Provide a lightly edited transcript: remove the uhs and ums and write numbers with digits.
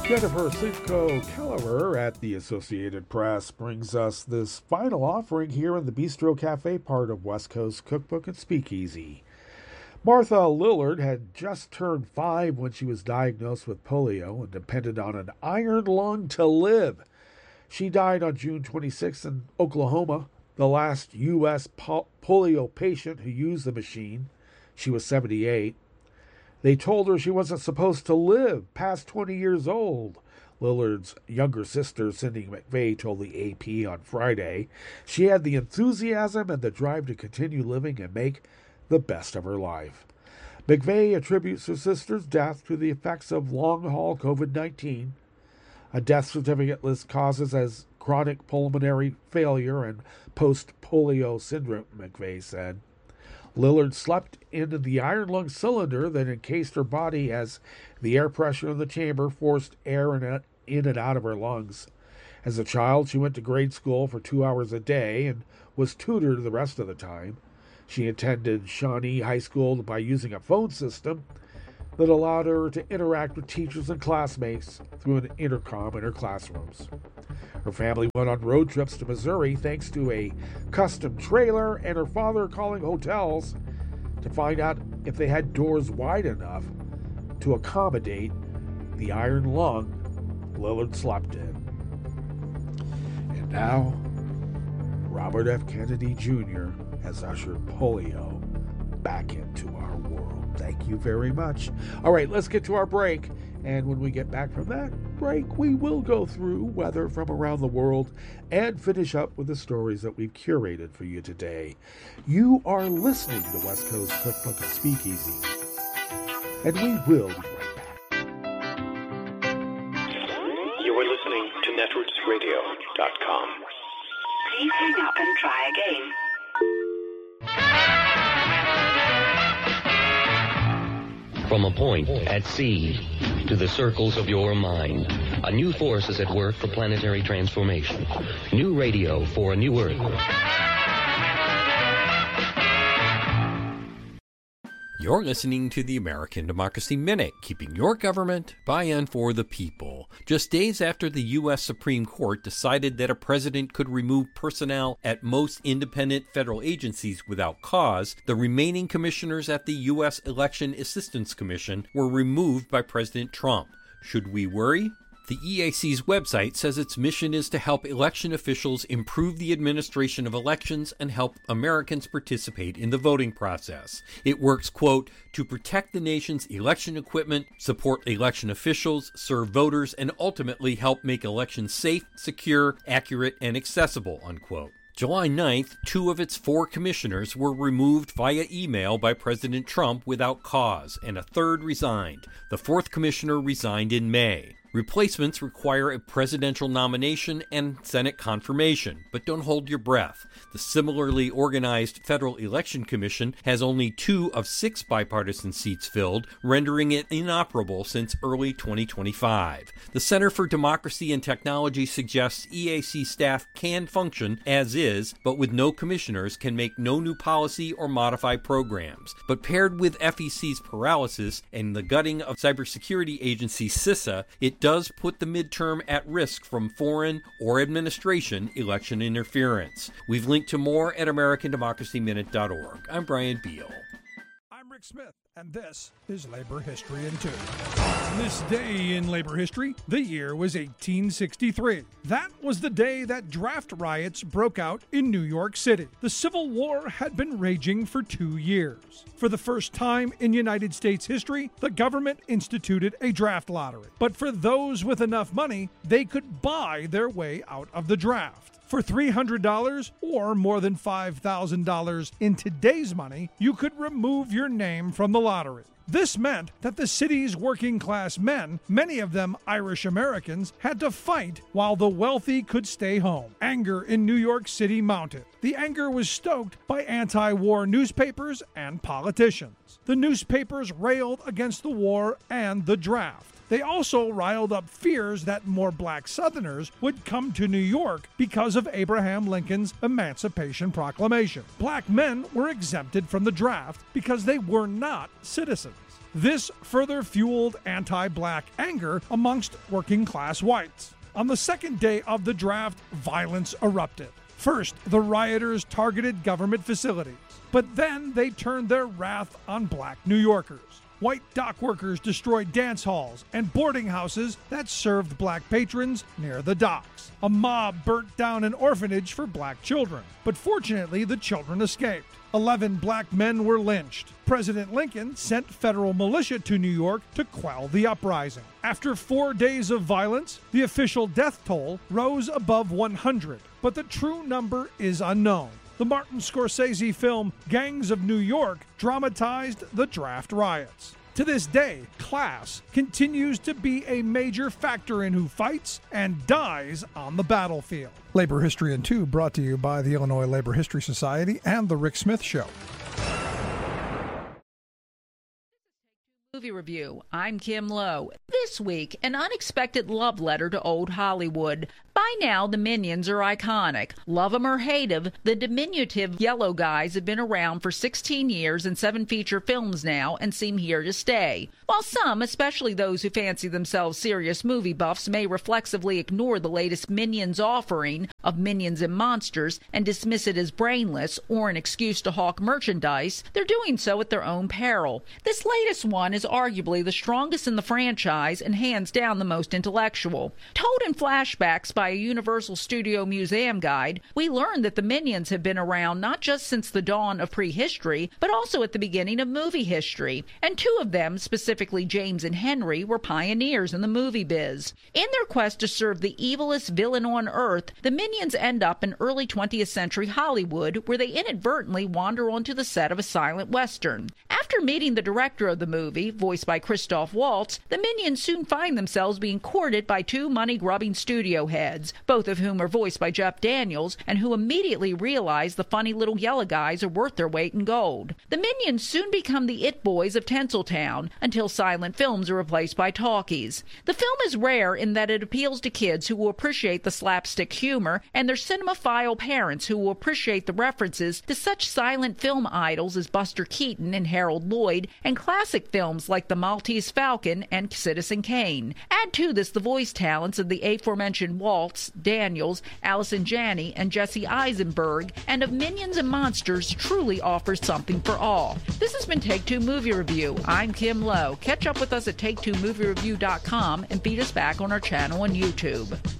Jennifer Sitko Kelleher at the Associated Press brings us this final offering here in the Bistro Cafe part of West Coast Cookbook and Speakeasy. Martha Lillard had just turned 5 when she was diagnosed with polio and depended on an iron lung to live. She died on June 26 in Oklahoma, the last U.S. polio patient who used the machine. She was 78. They told her she wasn't supposed to live past 20 years old. Lillard's younger sister, Cindy McVeigh, told the AP on Friday she had the enthusiasm and the drive to continue living and make the best of her life. McVeigh attributes her sister's death to the effects of long-haul COVID-19. A death certificate lists causes as chronic pulmonary failure and post-polio syndrome, McVeigh said. Lillard slept in the iron lung cylinder that encased her body as the air pressure in the chamber forced air in and out of her lungs. As a child, she went to grade school for 2 hours a day and was tutored the rest of the time. She attended Shawnee High School by using a phone system that allowed her to interact with teachers and classmates through an intercom in her classrooms. Her family went on road trips to Missouri thanks to a custom trailer and her father calling hotels to find out if they had doors wide enough to accommodate the iron lung Lillard slept in. And now, Robert F. Kennedy Jr. has ushered polio back into our world. Thank you very much. All right, let's get to our break. And when we get back from that break, we will go through weather from around the world and finish up with the stories that we've curated for you today. You are listening to West Coast Cookbook and Speakeasy, and we will be right back. You are listening to netrootsradio.com. Please hang up and try again. From a point at sea to the circles of your mind, a new force is at work for planetary transformation. New radio for a new Earth. You're listening to the American Democracy Minute, keeping your government by and for the people. Just days after the U.S. Supreme Court decided that a president could remove personnel at most independent federal agencies without cause, the remaining commissioners at the U.S. Election Assistance Commission were removed by President Trump. Should we worry? The EAC's website says its mission is to help election officials improve the administration of elections and help Americans participate in the voting process. It works, quote, to protect the nation's election equipment, support election officials, serve voters, and ultimately help make elections safe, secure, accurate, and accessible, unquote. July 9th, 2 of its 4 commissioners were removed via email by President Trump without cause, and a third resigned. The 4th commissioner resigned in May. Replacements require a presidential nomination and Senate confirmation, but don't hold your breath. The similarly organized Federal Election Commission has only 2 of 6 bipartisan seats filled, rendering it inoperable since early 2025. The Center for Democracy and Technology suggests EAC staff can function as is, but with no commissioners can make no new policy or modify programs. But paired with FEC's paralysis and the gutting of cybersecurity agency CISA, it does put the midterm at risk from foreign or administration election interference. We've linked to more at AmericanDemocracyMinute.org. I'm Brian Beal. I'm Rick Smith, and this is Labor History in 2. On this day in labor history, the year was 1863. That was the day that draft riots broke out in New York City. The Civil War had been raging for 2 years. For the first time in United States history, the government instituted a draft lottery. But for those with enough money, they could buy their way out of the draft. For $300 or more than $5,000 in today's money, you could remove your name from the lottery. This meant that the city's working class men, many of them Irish Americans, had to fight while the wealthy could stay home. Anger in New York City mounted. The anger was stoked by anti-war newspapers and politicians. The newspapers railed against the war and the draft. They also riled up fears that more black Southerners would come to New York because of Abraham Lincoln's Emancipation Proclamation. Black men were exempted from the draft because they were not citizens. This further fueled anti-black anger amongst working-class whites. On the second day of the draft, violence erupted. First, the rioters targeted government facilities, but then they turned their wrath on black New Yorkers. White dock workers destroyed dance halls and boarding houses that served black patrons near the docks. A mob burnt down an orphanage for black children, but fortunately the children escaped. 11 black men were lynched. President Lincoln sent federal militia to New York to quell the uprising. After 4 days of violence, the official death toll rose above 100, but the true number is unknown. The Martin Scorsese film Gangs of New York dramatized the draft riots. To this day, class continues to be a major factor in who fights and dies on the battlefield. Labor History in 2 brought to you by the Illinois Labor History Society and The Rick Smith Show. Movie Review. I'm Kim Lowe. This week, an unexpected love letter to old Hollywood. By now, the Minions are iconic. Love 'em or hate 'em, the diminutive yellow guys have been around for 16 years and 7 feature films now and seem here to stay. While some, especially those who fancy themselves serious movie buffs, may reflexively ignore the latest Minions offering of Minions and Monsters and dismiss it as brainless or an excuse to hawk merchandise, they're doing so at their own peril. This latest one is arguably the strongest in the franchise and hands down the most intellectual. Told in flashbacks by a Universal Studio Museum guide, we learn that the Minions have been around not just since the dawn of prehistory, but also at the beginning of movie history. And 2 of them, specifically James and Henry, were pioneers in the movie biz. In their quest to serve the evilest villain on Earth, the Minions end up in early 20th century Hollywood, where they inadvertently wander onto the set of a silent Western. After meeting the director of the movie, voiced by Christoph Waltz, the Minions soon find themselves being courted by 2 money-grubbing studio heads, both of whom are voiced by Jeff Daniels, and who immediately realize the funny little yellow guys are worth their weight in gold. The Minions soon become the it boys of Tinseltown, until silent films are replaced by talkies. The film is rare in that it appeals to kids who will appreciate the slapstick humor and their cinemaphile parents who will appreciate the references to such silent film idols as Buster Keaton and Harold Lloyd, and classic films like The Maltese Falcon and Citizen Kane. Add to this the voice talents of the aforementioned Waltz, Daniels, Allison Janney, and Jesse Eisenberg, and of Minions and Monsters truly offers something for all. This has been Take Two Movie Review. I'm Kim Lowe. Catch up with us at Take2MovieReview.com and feed us back on our channel on YouTube.